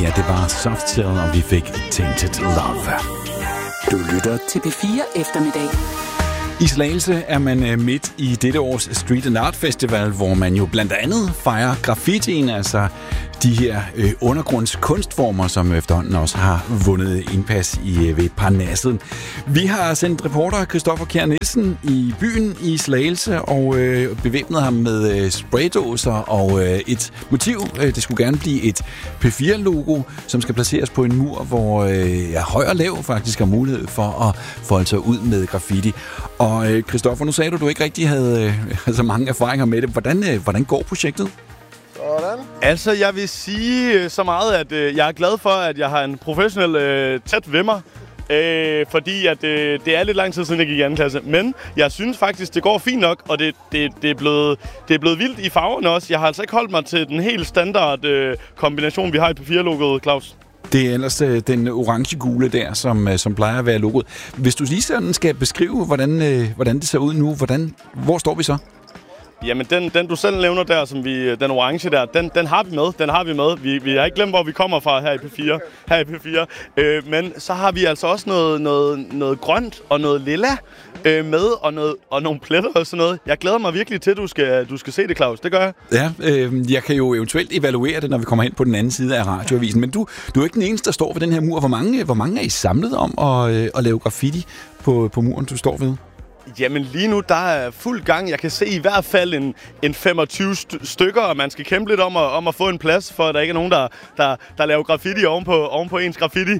her, det var Soft Cell, og vi fik Tainted Love. Du lytter til P4 Eftermiddag. I Slagelse er man midt i dette års Street and Art Festival, hvor man jo blandt andet fejrer graffitien, altså de her undergrundskunstformer, som efterhånden også har vundet indpas ved Parnasset. Vi har sendt reporter Christoffer Kjær Nielsen i byen i Slagelse og bevæbnet ham med spraydåser og et motiv. Det skulle gerne blive et P4-logo, som skal placeres på en mur, hvor høj og lav faktisk har mulighed for at folde sig ud med graffiti. Og Christoffer, nu sagde du ikke rigtig havde så mange erfaringer med det. Hvordan går projektet? Sådan. Altså, jeg vil sige så meget, at jeg er glad for, at jeg har en professionel tæt ved mig. Fordi at det er lidt lang tid siden, jeg gik i anden klasse. Men jeg synes faktisk, det går fint nok, og det er blevet vildt i farverne også. Jeg har altså ikke holdt mig til den helt standard kombination, vi har i P4-logoet, Claus. Det er ellers den orange-gule der, som plejer at være logoet. Hvis du lige sådan skal beskrive, hvordan det ser ud nu, hvor står vi så? Jamen, den du selv nævner der, den orange der, den har vi med. Vi har ikke glemt, hvor vi kommer fra her i P4. Men så har vi altså også noget grønt og noget lilla med, og nogle pletter og sådan noget. Jeg glæder mig virkelig til, at du skal se det, Claus. Det gør jeg. Ja, jeg kan jo eventuelt evaluere det, når vi kommer hen på den anden side af radioavisen. Men du er ikke den eneste, der står ved den her mur. Hvor mange er I samlet om at lave graffiti på muren, du står ved? Jamen lige nu, der er fuld gang. Jeg kan se i hvert fald en 25 stykker, og man skal kæmpe lidt om at få en plads, for at der ikke er nogen, der laver graffiti oven på ens graffiti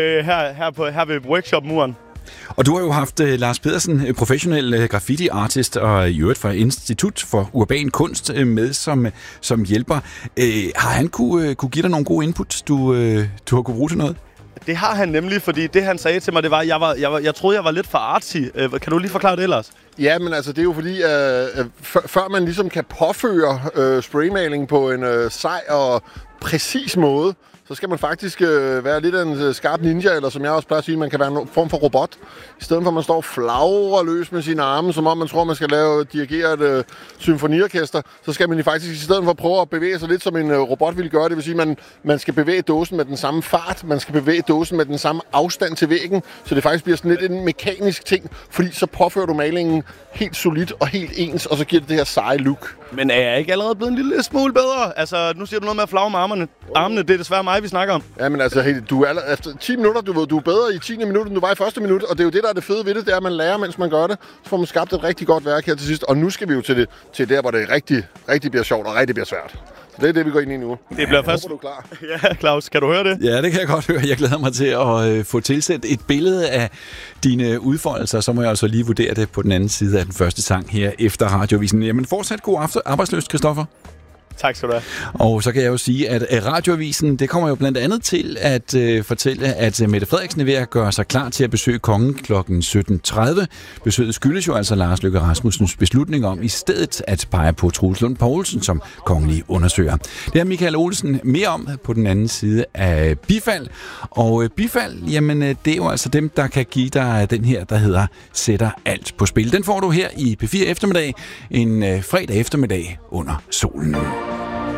her ved workshop-muren. Og du har jo haft Lars Pedersen, professionel graffiti-artist, og i øvrigt fra Institut for Urban Kunst med som hjælper. Har han kunne give dig nogle gode input, du har kunne bruge til noget? Det har han nemlig, fordi det han sagde til mig, det var, jeg troede, jeg var lidt for artsy. Kan du lige forklare det ellers? Ja, men altså det er jo fordi, før man ligesom kan påføre spraymaling på en sej og præcis måde, så skal man faktisk være lidt af en skarp ninja, eller som jeg også plejer at sige, man kan være en form for robot. I stedet for, at man står og flagrer løs med sine arme, som om man tror, man skal dirigere et symfoniorkester, så skal man faktisk i stedet for prøve at bevæge sig lidt som en robot ville gøre. Det vil sige, at man skal bevæge dåsen med den samme fart, man skal bevæge dåsen med den samme afstand til væggen, så det faktisk bliver sådan lidt en mekanisk ting, fordi så påfører du malingen helt solidt og helt ens, og så giver det her seje look. Men er jeg ikke allerede blevet en lille smule bedre? Altså, nu siger du noget med at flagre med armene. Det er desværre mig, vi snakker om. Ja, men altså, hey, du er efter 10 minutter, du er bedre i 10. minut, end du var i første minut, og det er jo det, der er det fede ved det, det er, at man lærer, mens man gør det. Så får man skabt et rigtig godt værk her til sidst, og nu skal vi jo til der, hvor det rigtig bliver sjovt og rigtig bliver svært. Så det er det, vi går ind i nu. Det bliver først. Du er klar. Ja, Claus, kan du høre det? Ja, det kan jeg godt høre. Jeg glæder mig til at få tilsendt et billede af dine udfoldelser. Så må jeg altså lige vurdere det på den anden side af den første sang her efter radioavisen. Jamen fortsat god arbejdsløst, Christoffer. Tak skal du have. Og så kan jeg jo sige, at radioavisen, det kommer jo blandt andet til at fortælle, at Mette Frederiksen er ved at gøre sig klar til at besøge kongen kl. 17.30. Besøget skyldes jo altså Lars Løkke Rasmussens beslutning om i stedet at pege på Troels Lund Poulsen som kongelig undersøger. Det er Michael Olsen mere om på den anden side af bifald. Og bifald, jamen det er jo altså dem, der kan give dig den her, der hedder Sætter alt på spil. Den får du her i P4 eftermiddag, en fredag eftermiddag under solen.